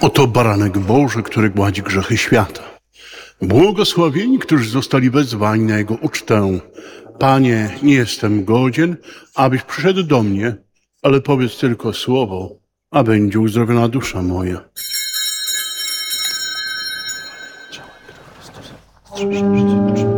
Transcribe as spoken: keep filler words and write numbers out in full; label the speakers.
Speaker 1: Oto baranek Boży, który gładzi grzechy świata. Błogosławieni, którzy zostali wezwani na Jego ucztę. Panie, nie jestem godzien, abyś przyszedł do mnie, ale powiedz tylko słowo, a będzie uzdrowiona dusza moja.
Speaker 2: Ciała Chrystusa,